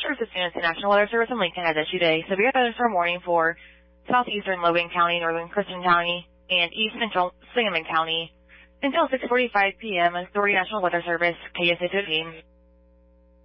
Service Units, the National Weather Service in Lincoln has issued a severe thunderstorm warning for southeastern Logan County, northern Christian County, and east central Sangamon County until 6:45 p.m. Authority National Weather Service, KSA 15.